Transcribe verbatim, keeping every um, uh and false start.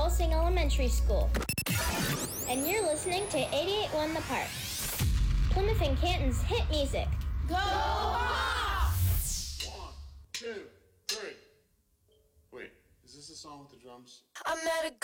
Helsing Elementary School. And you're listening to eighty-eight point one The Park, Plymouth and Canton's hit music. Go Hawks! One, two, three. Wait, is this the song with the drums? I met a